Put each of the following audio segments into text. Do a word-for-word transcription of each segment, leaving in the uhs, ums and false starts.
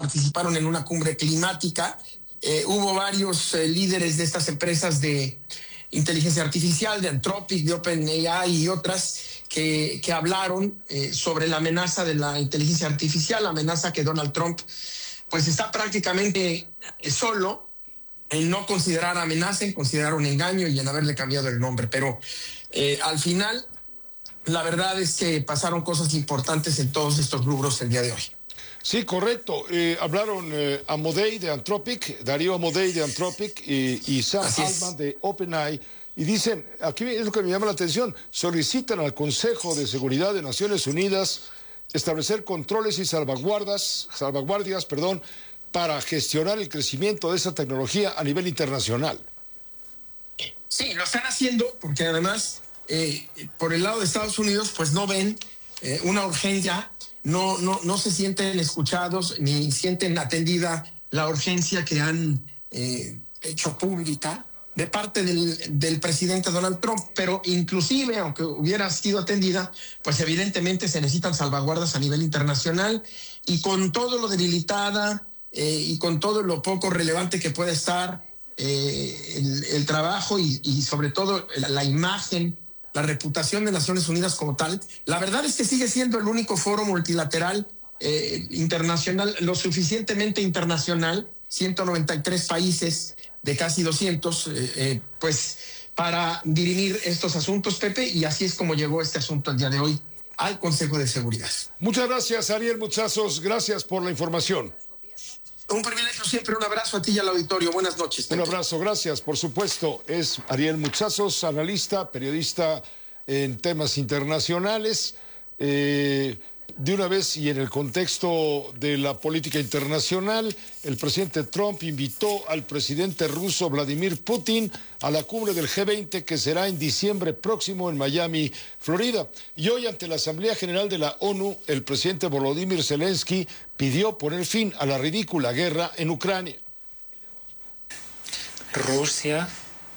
participaron en una cumbre climática. Eh, hubo varios eh, líderes de estas empresas de inteligencia artificial, de Anthropic, de OpenAI y otras, que, que hablaron eh, sobre la amenaza de la inteligencia artificial, la amenaza que Donald Trump pues está prácticamente solo en no considerar amenaza, en considerar un engaño y en haberle cambiado el nombre. Pero eh, al final, la verdad es que pasaron cosas importantes en todos estos rubros el día de hoy. Sí, correcto. Eh, hablaron eh, Amodei de Anthropic, Darío Amodei de Anthropic y, y Sam Altman de OpenAI. Y dicen, aquí es lo que me llama la atención, solicitan al Consejo de Seguridad de Naciones Unidas establecer controles y salvaguardas, salvaguardias, perdón, para gestionar el crecimiento de esa tecnología a nivel internacional. Sí, lo están haciendo porque además, eh, por el lado de Estados Unidos, pues no ven eh, una urgencia. No, no, no se sienten escuchados ni sienten atendida la urgencia que han eh, hecho pública de parte del, del presidente Donald Trump, pero inclusive, aunque hubiera sido atendida, pues evidentemente se necesitan salvaguardas a nivel internacional y con todo lo debilitada eh, y con todo lo poco relevante que puede estar eh, el, el trabajo y, y sobre todo la, la imagen, la reputación de Naciones Unidas como tal, la verdad es que sigue siendo el único foro multilateral eh, internacional, lo suficientemente internacional, ciento noventa y tres países de casi doscientos, eh, eh, pues para dirimir estos asuntos, Pepe, y así es como llegó este asunto el día de hoy al Consejo de Seguridad. Muchas gracias, Ariel Muchazos, gracias por la información. Un privilegio siempre, un abrazo a ti y al auditorio. Buenas noches, Pepe. Un abrazo, gracias, por supuesto. Es Ariel Muchazos, analista, periodista en temas internacionales. Eh, de una vez y en el contexto de la política internacional, el presidente Trump invitó al presidente ruso Vladimir Putin a la cumbre del G veinte que será en diciembre próximo en Miami, Florida. Y hoy ante la Asamblea General de la ONU, el presidente Volodymyr Zelensky pidió poner fin a la ridícula guerra en Ucrania. Rusia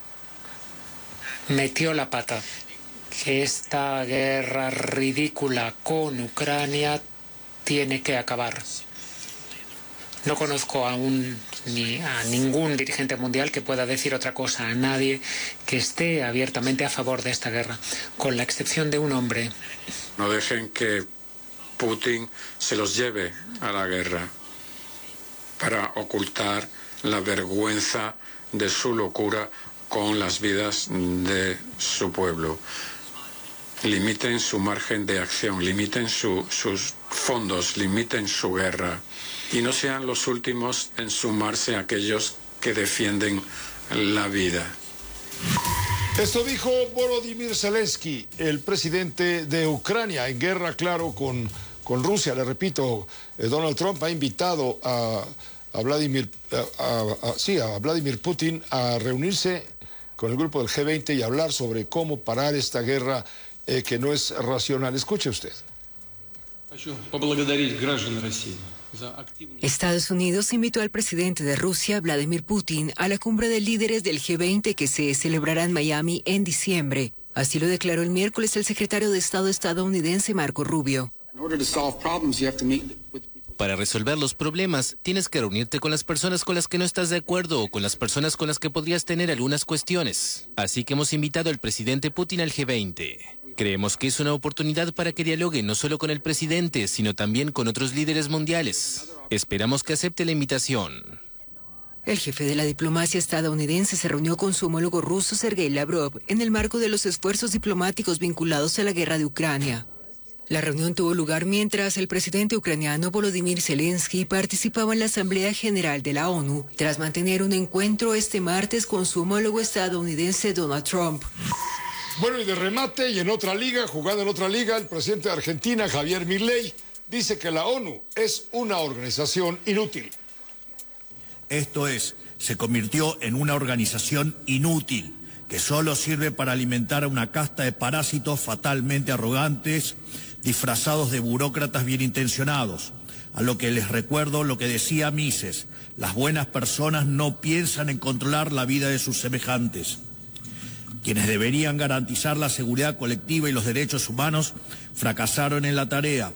metió la pata. Que esta guerra ridícula con Ucrania tiene que acabar. No conozco aún ni a ningún dirigente mundial que pueda decir otra cosa, a nadie que esté abiertamente a favor de esta guerra, con la excepción de un hombre. No dejen que Putin se los lleve a la guerra para ocultar la vergüenza de su locura con las vidas de su pueblo. Limiten su margen de acción, limiten su, sus fondos, limiten su guerra y no sean los últimos en sumarse a aquellos que defienden la vida. Esto dijo Volodymyr Zelensky, el presidente de Ucrania, en guerra, claro, con, con Rusia. Le repito, eh, Donald Trump ha invitado a, a, Vladimir, a, a, a, sí, a Vladimir Putin a reunirse con el grupo del G veinte y hablar sobre cómo parar esta guerra Eh, que no es racional. Escuche usted. Estados Unidos invitó al presidente de Rusia, Vladimir Putin, a la cumbre de líderes del G veinte que se celebrará en Miami en diciembre. Así lo declaró el miércoles el secretario de Estado estadounidense Marco Rubio. Para resolver los problemas, tienes que reunirte con las personas con las que no estás de acuerdo o con las personas con las que podrías tener algunas cuestiones. Así que hemos invitado al presidente Putin al G veinte. Creemos que es una oportunidad para que dialogue no solo con el presidente, sino también con otros líderes mundiales. Esperamos que acepte la invitación. El jefe de la diplomacia estadounidense se reunió con su homólogo ruso Sergei Lavrov en el marco de los esfuerzos diplomáticos vinculados a la guerra de Ucrania. La reunión tuvo lugar mientras el presidente ucraniano Volodymyr Zelensky participaba en la Asamblea General de la ONU, tras mantener un encuentro este martes con su homólogo estadounidense Donald Trump. Bueno, y de remate, y en otra liga, jugando en otra liga, el presidente de Argentina, Javier Milei, dice que la ONU es una organización inútil. Esto es, se convirtió en una organización inútil, que solo sirve para alimentar a una casta de parásitos fatalmente arrogantes, disfrazados de burócratas bien intencionados. A lo que les recuerdo lo que decía Mises: las buenas personas no piensan en controlar la vida de sus semejantes. Quienes deberían garantizar la seguridad colectiva y los derechos humanos fracasaron en la tarea.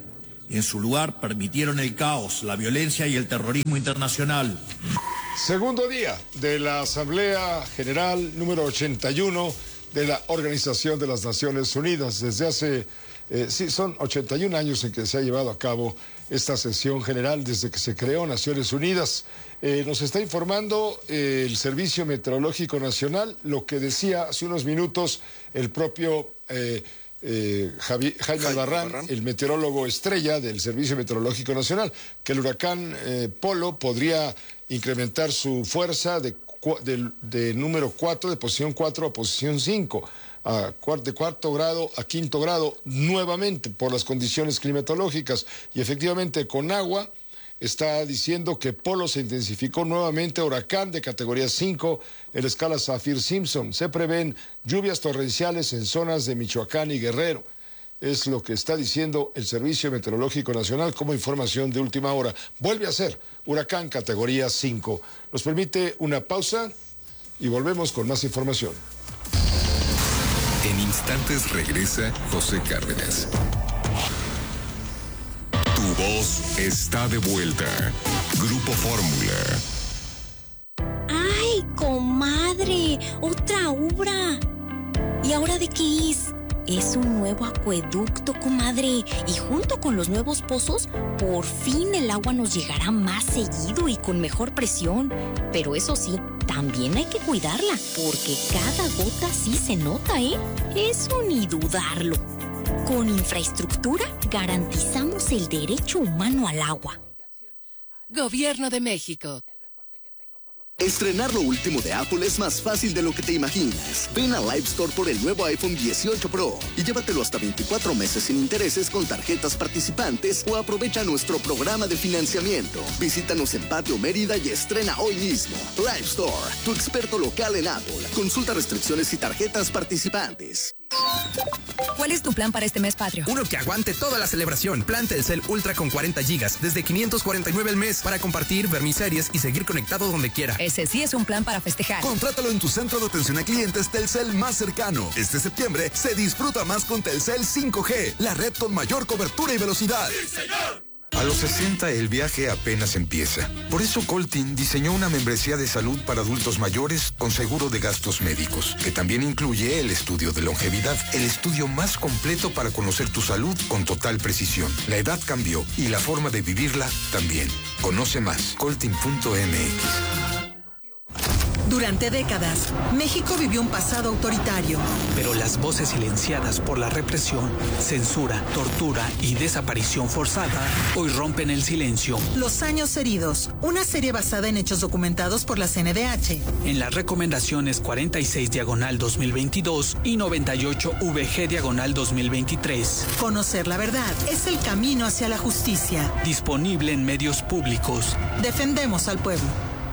En su lugar, permitieron el caos, la violencia y el terrorismo internacional. Segundo día de la Asamblea General número ochenta y uno de la Organización de las Naciones Unidas. Desde hace, eh, sí, son ochenta y un años en que se ha llevado a cabo esta sesión general desde que se creó Naciones Unidas. Eh, nos está informando eh, el Servicio Meteorológico Nacional, lo que decía hace unos minutos el propio eh, eh, Javi, Jaime Albarrán, Albarrán, el meteorólogo estrella del Servicio Meteorológico Nacional, que el huracán eh, Polo podría incrementar su fuerza de, de, de número cuatro, de posición cuatro a posición cinco. A cuarto, de cuarto grado a quinto grado nuevamente por las condiciones climatológicas. Y efectivamente con agua está diciendo que Polo se intensificó nuevamente, huracán de categoría cinco en la escala Saffir-Simpson. Se prevén lluvias torrenciales en zonas de Michoacán y Guerrero. Es lo que está diciendo el Servicio Meteorológico Nacional como información de última hora. Vuelve a ser huracán categoría cinco. Nos permite una pausa y volvemos con más información. En instantes regresa José Cárdenas. Tu voz está de vuelta. Grupo Fórmula. ¡Ay, comadre! ¡Otra obra! ¿Y ahora de qué es? Es un nuevo acueducto, comadre. Y junto con los nuevos pozos, por fin el agua nos llegará más seguido y con mejor presión. Pero eso sí, también hay que cuidarla, porque cada gota sí se nota, ¿eh? Eso ni dudarlo. Con infraestructura garantizamos el derecho humano al agua. Gobierno de México. Estrenar lo último de Apple es más fácil de lo que te imaginas. Ven a Live Store por el nuevo iPhone dieciocho Pro y llévatelo hasta veinticuatro meses sin intereses con tarjetas participantes o aprovecha nuestro programa de financiamiento. Visítanos en Patio Mérida y estrena hoy mismo. Live Store, tu experto local en Apple. Consulta restricciones y tarjetas participantes. ¿Cuál es tu plan para este mes patrio? Uno que aguante toda la celebración. Plan Telcel Ultra con cuarenta gigas, desde quinientos cuarenta y nueve al mes, para compartir, ver mis series y seguir conectado donde quiera. Ese sí es un plan para festejar. Contrátalo en tu centro de atención a clientes Telcel más cercano. Este septiembre se disfruta más con Telcel cinco G, la red con mayor cobertura y velocidad. ¡Sí, señor! A los sesenta el viaje apenas empieza. Por eso Coltin diseñó una membresía de salud para adultos mayores con seguro de gastos médicos, que también incluye el estudio de longevidad, el estudio más completo para conocer tu salud con total precisión. La edad cambió y la forma de vivirla también. Conoce más, coltin punto m x. Durante décadas, México vivió un pasado autoritario. Pero las voces silenciadas por la represión, censura, tortura y desaparición forzada hoy rompen el silencio. Los años heridos, una serie basada en hechos documentados por la C N D H. En las recomendaciones cuarenta y seis diagonal dos mil veintidós y noventa y ocho V G diagonal dos mil veintitrés. Conocer la verdad es el camino hacia la justicia. Disponible en medios públicos. Defendemos al pueblo.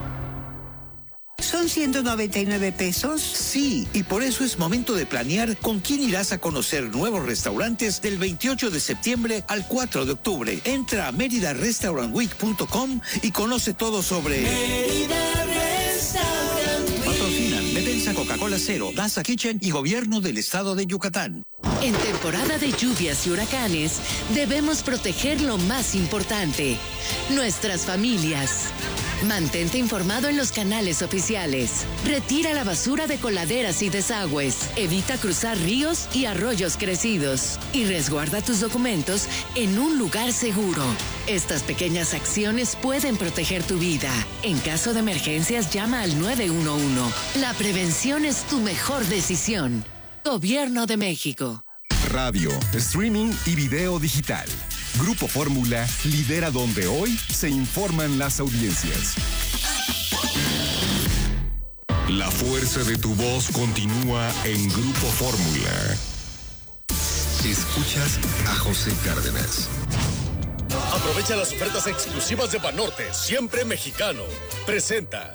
¿Son ciento noventa y nueve pesos? Sí, y por eso es momento de planear con quién irás a conocer nuevos restaurantes del veintiocho de septiembre al cuatro de octubre. Entra a mérida restaurant week punto com y conoce todo sobre... Mérida Restaurant Week. Patrocinan Betensa, Coca-Cola Cero, Daza Kitchen y Gobierno del Estado de Yucatán. En temporada de lluvias y huracanes, debemos proteger lo más importante, nuestras familias. Mantente informado en los canales oficiales. Retira la basura de coladeras y desagües. Evita cruzar ríos y arroyos crecidos. Y resguarda tus documentos en un lugar seguro. Estas pequeñas acciones pueden proteger tu vida. En caso de emergencias, llama al nueve uno uno. La prevención es tu mejor decisión. Gobierno de México. Radio, streaming y video digital. Grupo Fórmula lidera donde hoy se informan las audiencias. La fuerza de tu voz continúa en Grupo Fórmula. Escuchas a José Cárdenas. Aprovecha las ofertas exclusivas de Banorte, siempre mexicano. Presenta.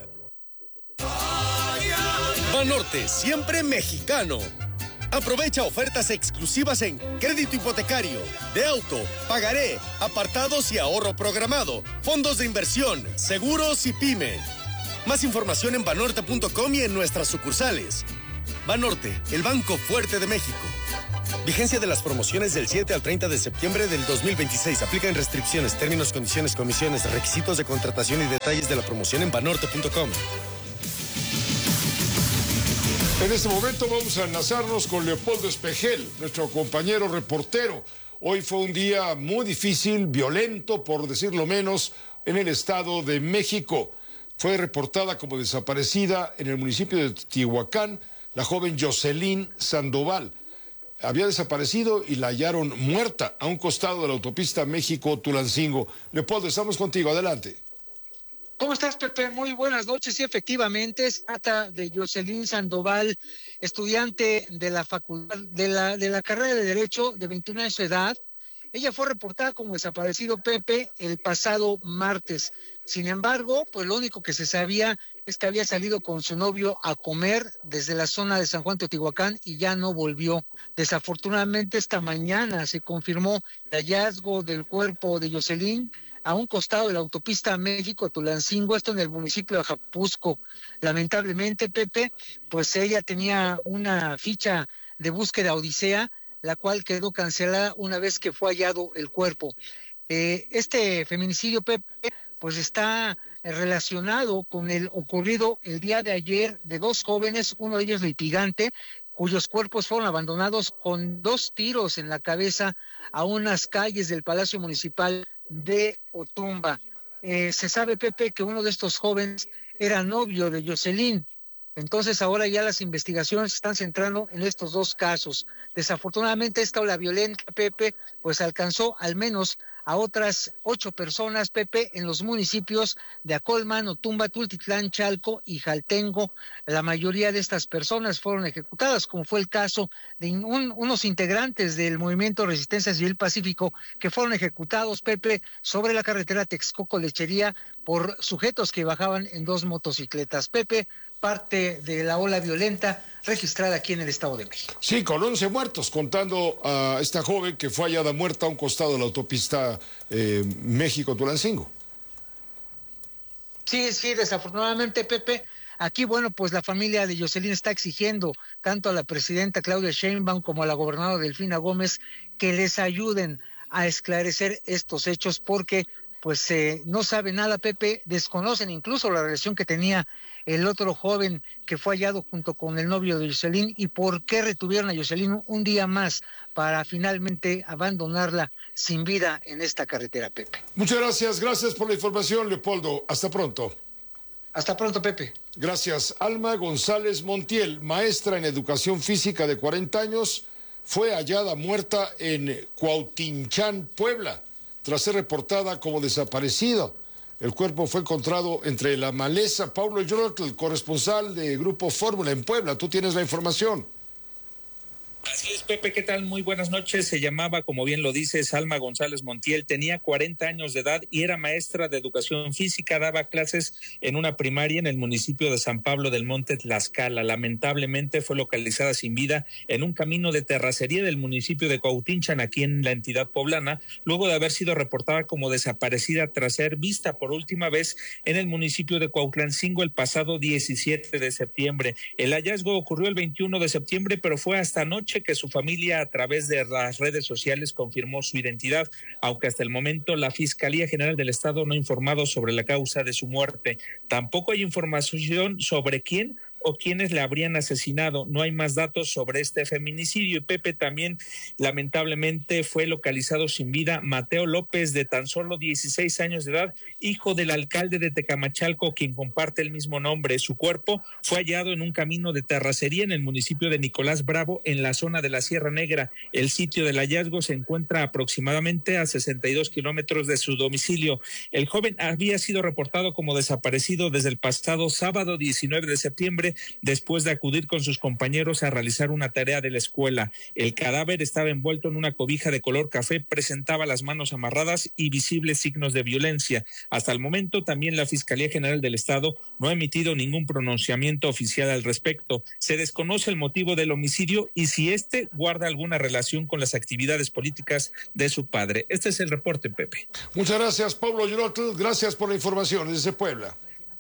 Banorte, siempre mexicano. Aprovecha ofertas exclusivas en crédito hipotecario, de auto, pagaré, apartados y ahorro programado, fondos de inversión, seguros y pyme. Más información en banorte punto com y en nuestras sucursales. Banorte, el banco fuerte de México. Vigencia de las promociones del siete al treinta de septiembre del dos mil veintiséis. Aplican restricciones, términos, condiciones, comisiones, requisitos de contratación y detalles de la promoción en banorte punto com. En este momento vamos a enlazarnos con Leopoldo Espejel, nuestro compañero reportero. Hoy fue un día muy difícil, violento, por decirlo menos, en el Estado de México. Fue reportada como desaparecida en el municipio de Teotihuacán la joven Jocelyn Sandoval. Había desaparecido y la hallaron muerta a un costado de la autopista México-Tulancingo. Leopoldo, estamos contigo, adelante. ¿Cómo estás, Pepe? Muy buenas noches. Sí, efectivamente, se trata de Jocelyn Sandoval, estudiante de la facultad, de la, de la carrera de Derecho, de veintiún años de edad. Ella fue reportada como desaparecido, Pepe, el pasado martes. Sin embargo, pues lo único que se sabía es que había salido con su novio a comer desde la zona de San Juan Teotihuacán y ya no volvió. Desafortunadamente, esta mañana se confirmó el hallazgo del cuerpo de Jocelyn a un costado de la autopista México-Tulancingo, esto en el municipio de Ajapuzco. Lamentablemente, Pepe, pues ella tenía una ficha de búsqueda Odisea, la cual quedó cancelada una vez que fue hallado el cuerpo. Eh, este feminicidio, Pepe, pues está relacionado con el ocurrido el día de ayer de dos jóvenes, uno de ellos litigante, cuyos cuerpos fueron abandonados con dos tiros en la cabeza a unas calles del Palacio Municipal de Otumba. Eh, se sabe, Pepe, que uno de estos jóvenes era novio de Jocelyn. Entonces ahora ya las investigaciones se están centrando en estos dos casos. Desafortunadamente esta ola violenta, Pepe, pues alcanzó al menos a otras ocho personas, Pepe, en los municipios de Acolman, Otumba, Tultitlán, Chalco y Jaltengo. La mayoría de estas personas fueron ejecutadas, como fue el caso de un, unos integrantes del Movimiento Resistencia Civil Pacífico que fueron ejecutados, Pepe, sobre la carretera Texcoco-Lechería por sujetos que bajaban en dos motocicletas. Pepe, parte de la ola violenta registrada aquí en el Estado de México. Sí, con once muertos, contando a esta joven que fue hallada muerta a un costado de la autopista eh, México-Tulancingo. Sí, sí, desafortunadamente, Pepe, aquí, bueno, pues la familia de Jocelyn está exigiendo tanto a la presidenta Claudia Sheinbaum como a la gobernadora Delfina Gómez que les ayuden a esclarecer estos hechos porque pues eh, no sabe nada, Pepe, desconocen incluso la relación que tenía el otro joven que fue hallado junto con el novio de Jocelyn y por qué retuvieron a Jocelyn un día más para finalmente abandonarla sin vida en esta carretera, Pepe. Muchas gracias, gracias por la información, Leopoldo. Hasta pronto. Hasta pronto, Pepe. Gracias. Alma González Montiel, maestra en educación física de cuarenta años, fue hallada muerta en Cuautinchán, Puebla, tras ser reportada como desaparecida. El cuerpo fue encontrado entre la maleza. Paulo Yorotl, corresponsal de Grupo Fórmula en Puebla. Tú tienes la información. Así es, Pepe, ¿qué tal? Muy buenas noches. Se llamaba, como bien lo dices, Alma González Montiel, tenía cuarenta años de edad y era maestra de educación física, daba clases en una primaria en el municipio de San Pablo del Monte, Tlaxcala. Lamentablemente fue localizada sin vida en un camino de terracería del municipio de Cuautinchan, aquí en la entidad poblana, luego de haber sido reportada como desaparecida tras ser vista por última vez en el municipio de Cuautlancingo el pasado diecisiete de septiembre. El hallazgo ocurrió el veintiuno de septiembre, pero fue hasta anoche que su familia a través de las redes sociales confirmó su identidad, aunque hasta el momento la Fiscalía General del Estado no ha informado sobre la causa de su muerte. Tampoco hay información sobre quién o quienes la habrían asesinado. No hay más datos sobre este feminicidio. Y Pepe, también lamentablemente fue localizado sin vida Mateo López, de tan solo dieciséis años de edad, hijo del alcalde de Tecamachalco, quien comparte el mismo nombre. Su cuerpo fue hallado en un camino de terracería en el municipio de Nicolás Bravo, en la zona de la Sierra Negra. El sitio del hallazgo se encuentra aproximadamente a sesenta y dos kilómetros de su domicilio. El joven había sido reportado como desaparecido desde el pasado sábado diecinueve de septiembre, después de acudir con sus compañeros a realizar una tarea de la escuela. El cadáver estaba envuelto en una cobija de color café, presentaba las manos amarradas y visibles signos de violencia. Hasta el momento, también la Fiscalía General del Estado no ha emitido ningún pronunciamiento oficial al respecto. Se desconoce el motivo del homicidio y si éste guarda alguna relación con las actividades políticas de su padre. Este es el reporte, Pepe. Muchas gracias, Pablo Yorotl. Gracias por la información desde Puebla.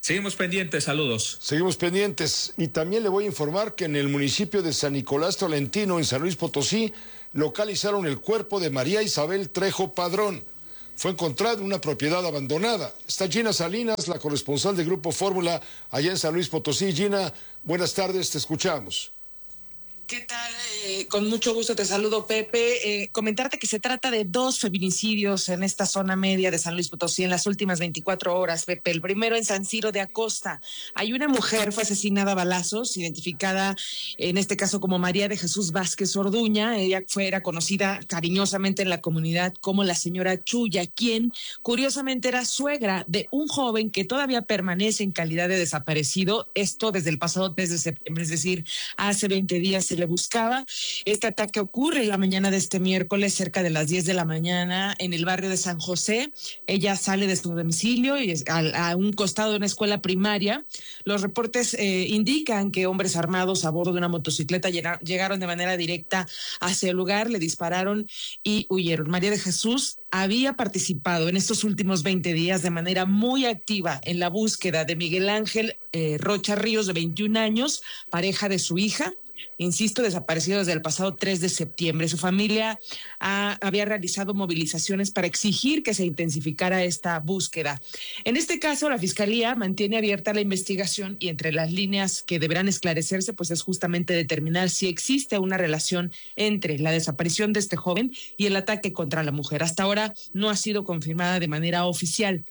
Seguimos pendientes, saludos. Seguimos pendientes. Y también le voy a informar que en el municipio de San Nicolás Tolentino, en San Luis Potosí, localizaron el cuerpo de María Isabel Trejo Padrón. Fue encontrado en una propiedad abandonada. Está Gina Salinas, la corresponsal de Grupo Fórmula, allá en San Luis Potosí. Gina, buenas tardes, te escuchamos. ¿Qué tal? Eh, con mucho gusto te saludo, Pepe. Eh, comentarte que se trata de dos feminicidios en esta zona media de San Luis Potosí en las últimas veinticuatro horas, Pepe. El primero en San Ciro de Acosta. Hay una mujer, fue asesinada a balazos, identificada en este caso como María de Jesús Vázquez Orduña. Ella fue, era conocida cariñosamente en la comunidad como la señora Chuya, quien curiosamente era suegra de un joven que todavía permanece en calidad de desaparecido. Esto desde el pasado tres de septiembre, es decir, hace veinte días le buscaba. Este ataque ocurre la mañana de este miércoles cerca de las diez de la mañana en el barrio de San José. Ella sale de su domicilio y es a, a un costado de una escuela primaria. Los reportes eh, indican que hombres armados a bordo de una motocicleta llega, llegaron de manera directa hacia el lugar, le dispararon y huyeron. María de Jesús había participado en estos últimos veinte días de manera muy activa en la búsqueda de Miguel Ángel eh, Rocha Ríos, de veintiún años, pareja de su hija. Insisto, desaparecido desde el pasado tres de septiembre. Su familia ha, había realizado movilizaciones para exigir que se intensificara esta búsqueda. En este caso, la Fiscalía mantiene abierta la investigación y entre las líneas que deberán esclarecerse, pues es justamente determinar si existe una relación entre la desaparición de este joven y el ataque contra la mujer. Hasta ahora no ha sido confirmada de manera oficial.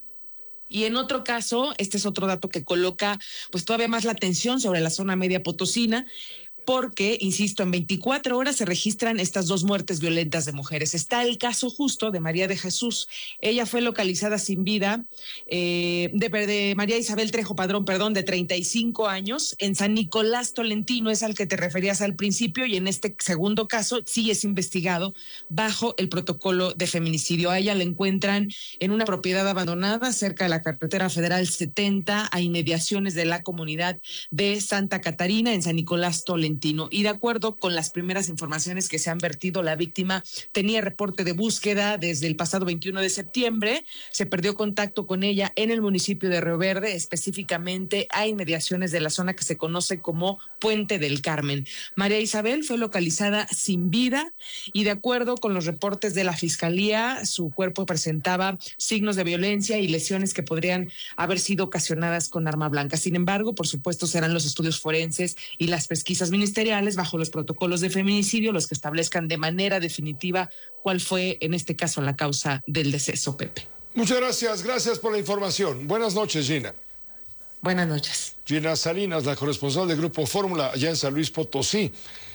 Y en otro caso, este es otro dato que coloca pues todavía más la atención sobre la zona media potosina, porque, insisto, en veinticuatro horas se registran estas dos muertes violentas de mujeres. Está el caso justo de María de Jesús. Ella fue localizada sin vida, eh, de, de María Isabel Trejo Padrón, perdón, de treinta y cinco años, en San Nicolás Tolentino, es al que te referías al principio, y en este segundo caso sí es investigado bajo el protocolo de feminicidio. A ella la encuentran en una propiedad abandonada cerca de la carretera federal setenta, a inmediaciones de la comunidad de Santa Catarina, en San Nicolás Tolentino. Y de acuerdo con las primeras informaciones que se han vertido, la víctima tenía reporte de búsqueda desde el pasado veintiuno de septiembre. Se perdió contacto con ella en el municipio de Río Verde, específicamente a inmediaciones de la zona que se conoce como Puente del Carmen. María Isabel fue localizada sin vida y de acuerdo con los reportes de la Fiscalía, su cuerpo presentaba signos de violencia y lesiones que podrían haber sido ocasionadas con arma blanca. Sin embargo, por supuesto, serán los estudios forenses y las pesquisas ministeriales bajo los protocolos de feminicidio los que establezcan de manera definitiva cuál fue en este caso la causa del deceso, Pepe. Muchas gracias, gracias por la información. Buenas noches, Gina. Buenas noches. Gina Salinas, la corresponsal del Grupo Fórmula allá en San Luis Potosí.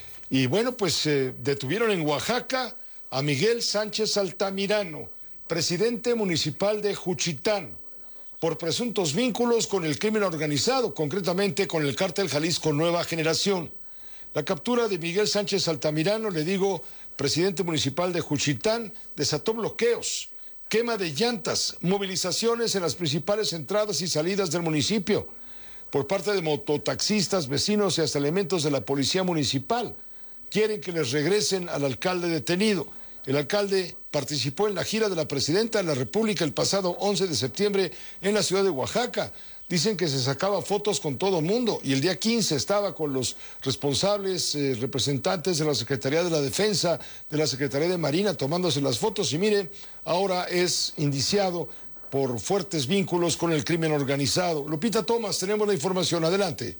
Y bueno, pues eh, detuvieron en Oaxaca a Miguel Sánchez Altamirano, presidente municipal de Juchitán, por presuntos vínculos con el crimen organizado, concretamente con el cártel Jalisco Nueva Generación. La captura de Miguel Sánchez Altamirano, le digo, presidente municipal de Juchitán, desató bloqueos, quema de llantas, movilizaciones en las principales entradas y salidas del municipio por parte de mototaxistas, vecinos y hasta elementos de la policía municipal. Quieren que les regresen al alcalde detenido. El alcalde participó en la gira de la presidenta de la República el pasado once de septiembre en la ciudad de Oaxaca. Dicen que se sacaba fotos con todo mundo y el día quince estaba con los responsables, eh, representantes de la Secretaría de la Defensa, de la Secretaría de Marina, tomándose las fotos y mire, ahora es indiciado por fuertes vínculos con el crimen organizado. Lupita Tomás, tenemos la información, adelante.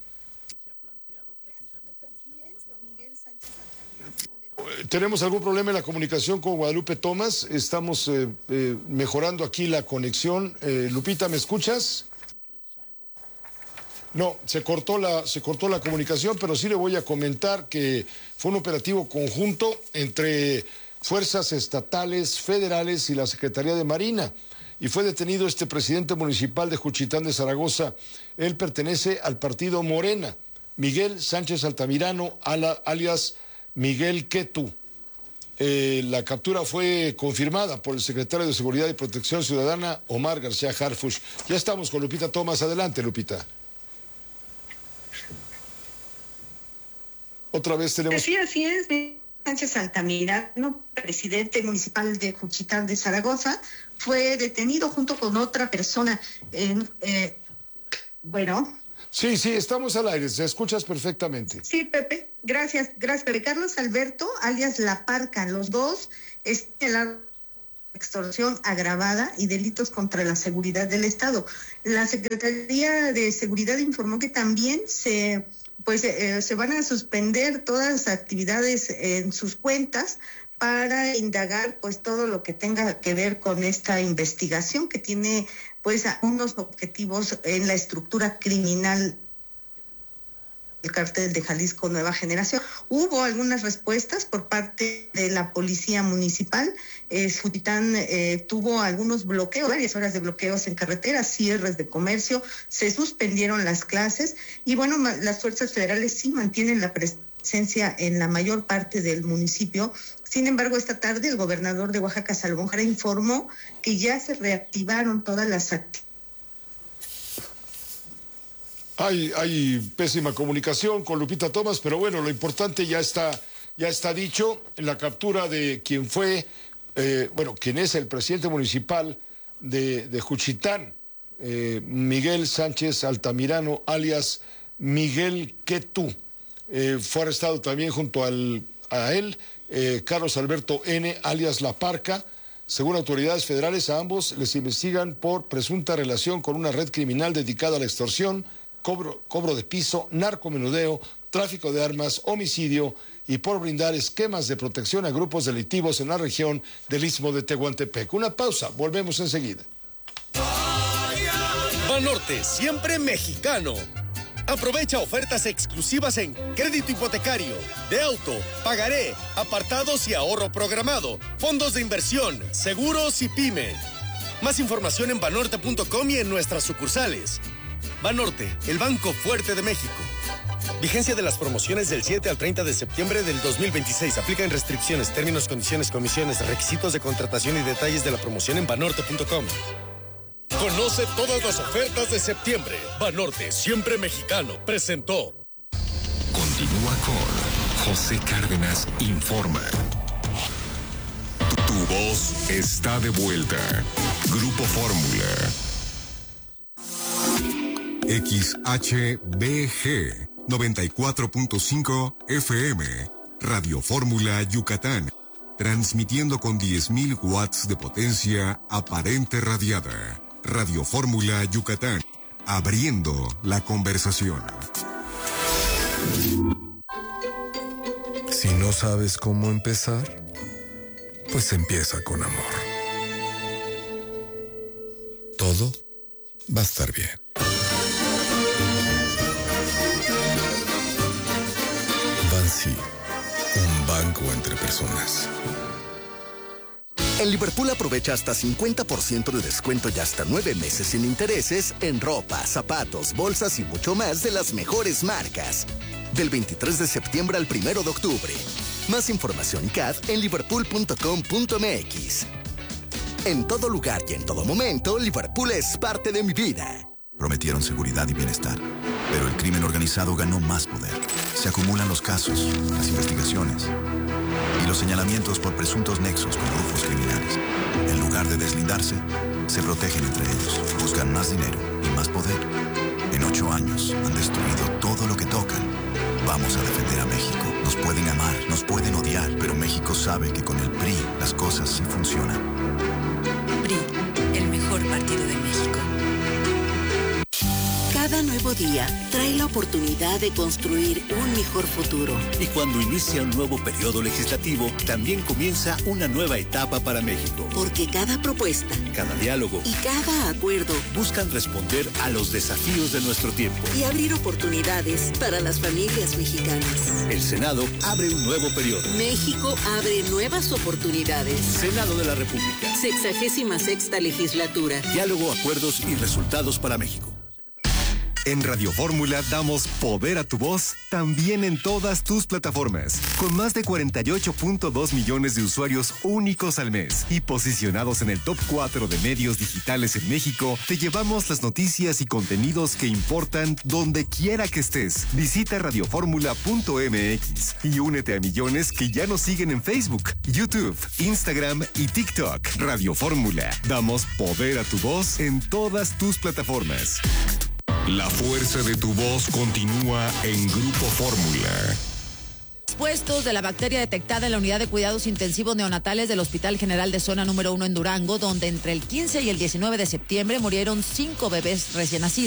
Tenemos algún problema en la comunicación con Guadalupe Tomás, estamos eh, eh, mejorando aquí la conexión. Eh, Lupita, ¿me escuchas? No, se cortó la, se cortó la comunicación, pero sí le voy a comentar que fue un operativo conjunto entre fuerzas estatales, federales y la Secretaría de Marina. Y fue detenido este presidente municipal de Juchitán de Zaragoza. Él pertenece al partido Morena, Miguel Sánchez Altamirano, alias Miguel Quetu. Eh, la captura fue confirmada por el secretario de Seguridad y Protección Ciudadana, Omar García Harfuch. Ya estamos con Lupita Tomás. Adelante, Lupita. Otra vez tenemos... Sí, así es. Sánchez Altamirano, presidente municipal de Juchitán de Zaragoza, fue detenido junto con otra persona en, eh, Bueno. Sí, sí, estamos al aire, se escuchas perfectamente. Sí, Pepe, gracias, gracias, Pepe. Carlos Alberto, alias La Parca, los dos están extorsión agravada y delitos contra la seguridad del Estado. La Secretaría de Seguridad informó que también se, pues, eh, se van a suspender todas las actividades en sus cuentas para indagar, pues, todo lo que tenga que ver con esta investigación que tiene, pues, unos objetivos en la estructura criminal el cártel de Jalisco Nueva Generación. Hubo algunas respuestas por parte de la policía municipal. Eh, Juchitán eh, tuvo algunos bloqueos, varias horas de bloqueos en carreteras, cierres de comercio, se suspendieron las clases y bueno, ma- las fuerzas federales sí mantienen la presencia en la mayor parte del municipio. Sin embargo, esta tarde el gobernador de Oaxaca, Salomón Jara, informó que ya se reactivaron todas las actividades. Hay, hay pésima comunicación con Lupita Thomas, pero bueno, lo importante ya está, ya está dicho. La captura de quien fue, eh, bueno, quien es el presidente municipal de, de Juchitán, eh, Miguel Sánchez Altamirano, alias Miguel Quetú. Eh, fue arrestado también junto al, a él, eh, Carlos Alberto N., alias La Parca. Según autoridades federales, a ambos les investigan por presunta relación con una red criminal dedicada a la extorsión, Cobro, cobro de piso, narcomenudeo, tráfico de armas, homicidio y por brindar esquemas de protección a grupos delictivos en la región del Istmo de Tehuantepec. Una pausa, volvemos enseguida. Banorte, siempre mexicano. Aprovecha ofertas exclusivas en crédito hipotecario, de auto, pagaré, apartados y ahorro programado, fondos de inversión, seguros y pyme. Más información en banorte punto com y en nuestras sucursales. Banorte, el banco fuerte de México. Vigencia de las promociones del siete al treinta de septiembre del dos mil veintiséis. Aplican restricciones, términos, condiciones, comisiones, requisitos de contratación y detalles de la promoción en banorte punto com. Conoce todas las ofertas de septiembre. Banorte, siempre mexicano, presentó. Continúa con José Cárdenas Informa. Tu voz está de vuelta. Grupo Fórmula. X H B G noventa y cuatro punto cinco F M, Radio Fórmula Yucatán, transmitiendo con diez mil watts de potencia aparente radiada. Radio Fórmula Yucatán, abriendo la conversación. Si no sabes cómo empezar, pues empieza con amor. Todo va a estar bien. Bansi, un banco entre personas. En Liverpool aprovecha hasta cincuenta por ciento de descuento y hasta nueve meses sin intereses en ropa, zapatos, bolsas y mucho más de las mejores marcas. Del veintitrés de septiembre al primero de octubre. Más información y C A D en liverpool punto com punto m x. En todo lugar y en todo momento, Liverpool es parte de mi vida. Prometieron seguridad y bienestar, pero el crimen organizado ganó más poder. Se acumulan los casos, las investigaciones y los señalamientos por presuntos nexos con grupos criminales. En lugar de deslindarse, se protegen entre ellos, buscan más dinero y más poder. En ocho años han destruido todo lo que tocan. Vamos a defender a México. Nos pueden amar, nos pueden odiar, pero México sabe que con el P R I las cosas sí funcionan. P R I, el mejor partido de México. Cada nuevo día trae la oportunidad de construir un mejor futuro. Y cuando inicia un nuevo periodo legislativo, también comienza una nueva etapa para México. Porque cada propuesta, cada diálogo y cada acuerdo buscan responder a los desafíos de nuestro tiempo y abrir oportunidades para las familias mexicanas. El Senado abre un nuevo periodo. México abre nuevas oportunidades. Senado de la República. Sexagésima sexta legislatura. Diálogo, acuerdos y resultados para México. En Radio Fórmula damos poder a tu voz también en todas tus plataformas. Con más de cuarenta y ocho punto dos millones de usuarios únicos al mes y posicionados en el top cuatro de medios digitales en México, te llevamos las noticias y contenidos que importan donde quiera que estés. Visita radio fórmula punto m x y únete a millones que ya nos siguen en Facebook, YouTube, Instagram y TikTok. Radio Fórmula, damos poder a tu voz en todas tus plataformas. La fuerza de tu voz continúa en Grupo Fórmula. Puestos de la bacteria detectada en la unidad de cuidados intensivos neonatales del Hospital General de Zona número uno en Durango, donde entre el quince y el diecinueve de septiembre murieron cinco bebés recién nacidos.